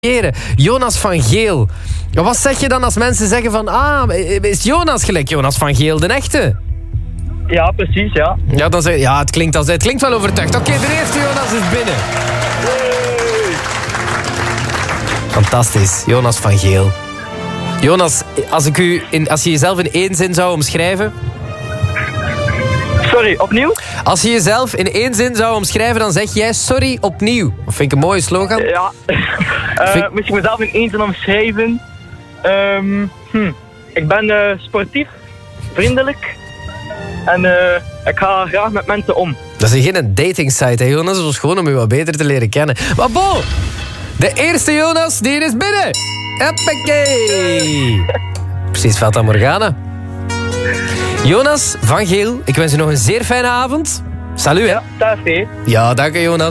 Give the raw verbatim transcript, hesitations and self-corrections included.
Jonas van Geel. Wat zeg je dan als mensen zeggen van... Ah, is Jonas gelijk Jonas van Geel, de echte? Ja, precies, ja. Ja, dan zeg, ja het, klinkt als, het klinkt wel overtuigd. Oké, okay, de eerste Jonas is binnen. Hey. Fantastisch, Jonas van Geel. Jonas, als, ik u in, als je jezelf in één zin zou omschrijven... Sorry, opnieuw? Als je jezelf in één zin zou omschrijven, dan zeg jij sorry opnieuw. Dat vind ik een mooie slogan. Ja. uh, vind... Moet ik mezelf in één zin omschrijven? Um, hm. Ik ben uh, sportief, vriendelijk en uh, ik ga graag met mensen om. Dat is geen dating site, hè, Jonas. Dat is gewoon om je wat beter te leren kennen. Maar bo, de eerste Jonas, die is binnen. Hoppakee. Precies, Fata Morgana. Jonas van Geel, ik wens je nog een zeer fijne avond. Salut, hè. Ja, dat is het. Ja, dank je, Jonas.